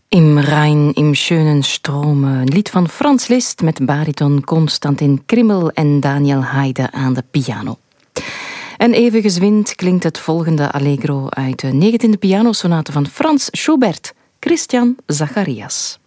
Im Rhein, im schönen Strome. Een lied van Frans Liszt met bariton Constantin Krimmel en Daniel Haide aan de piano. En even gezwind klinkt het volgende allegro uit de 19e pianosonate van Frans Schubert, Christian Zacharias.